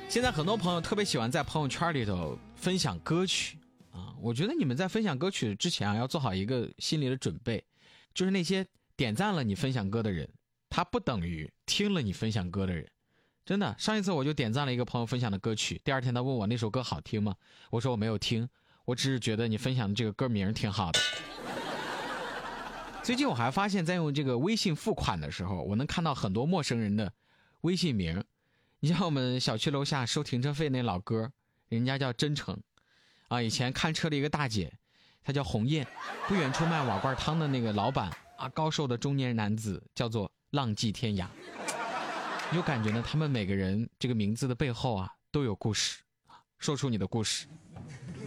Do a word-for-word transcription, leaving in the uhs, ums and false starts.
现在很多朋友特别喜欢在朋友圈里头分享歌曲啊，我觉得你们在分享歌曲之前啊，要做好一个心理的准备，就是那些点赞了你分享歌的人，他不等于听了你分享歌的人。真的，上一次我就点赞了一个朋友分享的歌曲，第二天他问我那首歌好听吗？我说我没有听，我只是觉得你分享的这个歌名挺好的。最近我还发现，在用这个微信付款的时候，我能看到很多陌生人的微信名。你像我们小区楼下收停车费那老哥，人家叫真诚啊。以前看车的一个大姐，她叫红艳。不远处卖瓦罐汤的那个老板啊，高瘦的中年男子叫做浪迹天涯。你就感觉呢，他们每个人这个名字的背后啊，都有故事啊，说出你的故事。